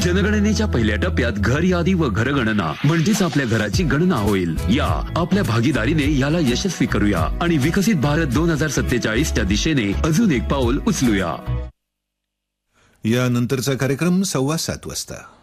जनगणनेच्या पहिल्या टप्प्यात घर यादी व घरगणना म्हणजेच आपल्या घराची गणना होईल. या आपल्या भागीदारीने याला यशस्वी करूया आणि विकसित भारत 2047च्या दिशेने अजून एक पाऊल उचलूया. यानंतरचा कार्यक्रम 7:15 वाजता.